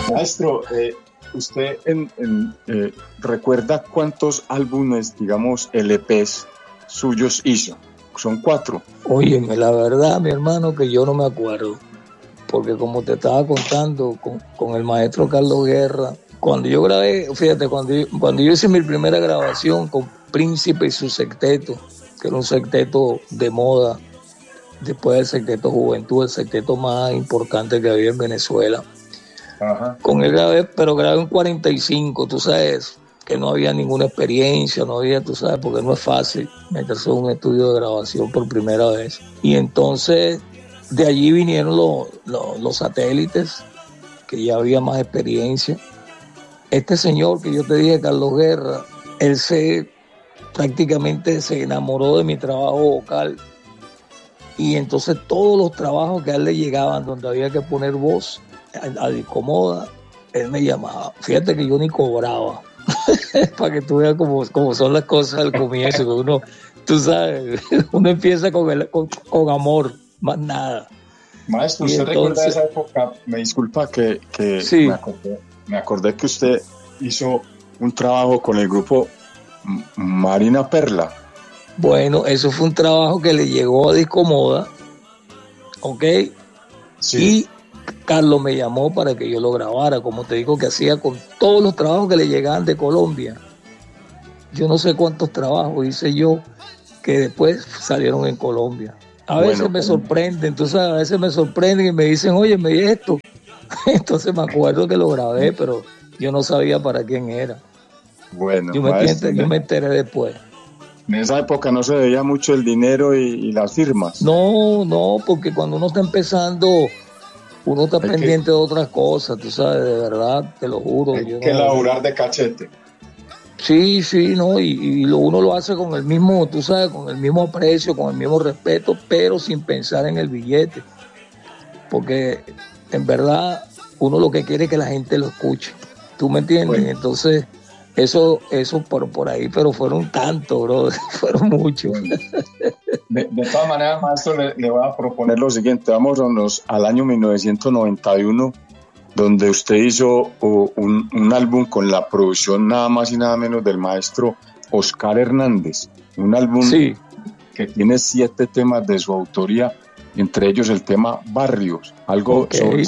Maestro, ¿usted recuerda cuántos álbumes, digamos, LPs suyos hizo? Son 4. Óyeme, la verdad, mi hermano, que yo no me acuerdo. Porque como te estaba contando con el maestro Carlos Guerra, cuando yo grabé, fíjate, cuando yo hice mi primera grabación con Príncipe y su sexteto, que era un sexteto de moda, después del sexteto Juventud, el sexteto más importante que había en Venezuela. Ajá. Con él grabé, pero grabé en 45, tú sabes, que no había ninguna experiencia, no había, tú sabes, porque no es fácil meterse en un estudio de grabación por primera vez. Y entonces de allí vinieron los satélites, que ya había más experiencia. Este señor que yo te dije, Carlos Guerra, él prácticamente se enamoró de mi trabajo vocal, y entonces todos los trabajos que a él le llegaban donde había que poner voz a Discomoda, él me llamaba. Fíjate que yo ni cobraba para que tú veas cómo son las cosas al comienzo, que uno, tú sabes, uno empieza con amor, más nada. Maestro, ¿usted recuerda esa época? Me disculpa que sí. me acordé que usted hizo un trabajo con el grupo Marina Perla. Bueno, eso fue un trabajo que le llegó a Discomoda, ¿ok? Sí. Y Carlos me llamó para que yo lo grabara, como te digo que hacía con todos los trabajos que le llegaban de Colombia. Yo no sé cuántos trabajos hice yo que después salieron en Colombia. A veces me sorprenden, tú sabes, a veces me sorprenden y me dicen, oye, me di esto. Entonces me acuerdo que lo grabé, pero yo no sabía para quién era. Bueno, yo me enteré después. En esa época no se veía mucho el dinero y las firmas. No, porque cuando uno está empezando, uno está pendiente de otras cosas, tú sabes, de verdad, te lo juro. Hay que laburar de cachete. Sí, no, y uno lo hace con el mismo, tú sabes, con el mismo aprecio, con el mismo respeto, pero sin pensar en el billete. Porque en verdad uno lo que quiere es que la gente lo escuche. ¿Tú me entiendes? Bueno. Entonces, eso por ahí, pero fueron tantos, bro, fueron muchos. Bueno. De todas maneras, maestro, le voy a proponer lo siguiente. Vámonos al año 1991, donde usted hizo un álbum con la producción nada más y nada menos del maestro Oscar Hernández. Un álbum que tiene 7 temas de su autoría, entre ellos el tema Barrios. Algo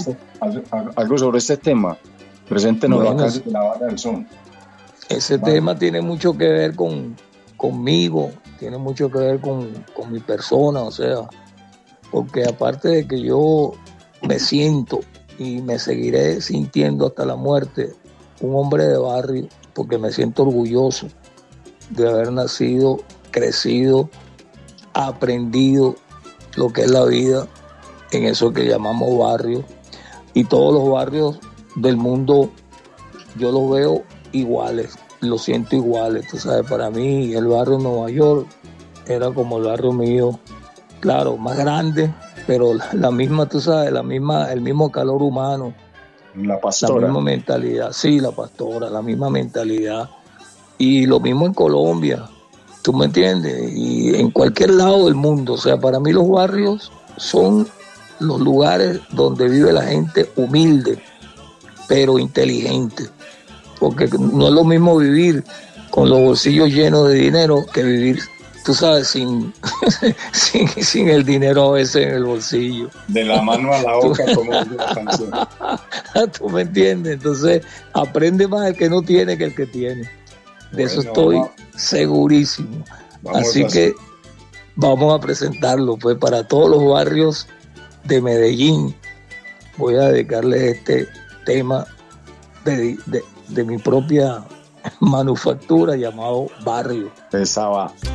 sobre este tema. Preséntenoslo acá desde la Banda del Son. Ese tema tiene mucho que ver conmigo, tiene mucho que ver con mi persona, o sea, porque aparte de que yo me siento y me seguiré sintiendo hasta la muerte un hombre de barrio, porque me siento orgulloso de haber nacido, crecido, aprendido lo que es la vida en eso que llamamos barrio, y todos los barrios del mundo yo los veo iguales, los siento iguales, tú sabes. Para mí el barrio Nueva York era como el barrio mío, claro, más grande, pero la misma, tú sabes, el mismo calor humano, la Pastora, la misma mentalidad, sí, la Pastora, la misma mentalidad, y lo mismo en Colombia, ¿tú me entiendes? Y en cualquier lado del mundo. O sea, para mí los barrios son los lugares donde vive la gente humilde, pero inteligente, porque no es lo mismo vivir con los bolsillos llenos de dinero que vivir, tú sabes, sin el dinero a veces en el bolsillo. De la mano a la boca, como dice la canción. ¿Tú me entiendes? Entonces, aprende más el que no tiene que el que tiene. De eso estoy segurísimo. Así que vamos a presentarlo, pues, para todos los barrios de Medellín. Voy a dedicarle este tema de mi propia manufactura llamado Barrio. Esa va.